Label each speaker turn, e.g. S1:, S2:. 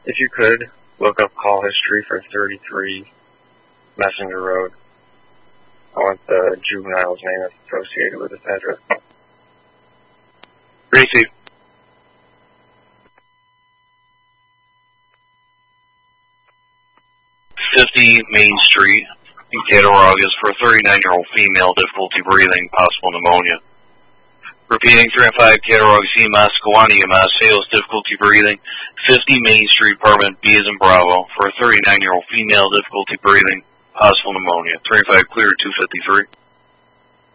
S1: If you could, look up call history for 33 Messenger Road. I want the juvenile's name that's associated with this address.
S2: Receive. 50 Main Street in Cattaraugus for a 39-year-old female, difficulty breathing, possible pneumonia. Repeating, 305 Cattaraugus EMS, Kewanee EMS, sales, difficulty breathing, 50 Main Street, apartment B as in Bravo, for a 39-year-old female, difficulty breathing, possible pneumonia. 305 clear, 253.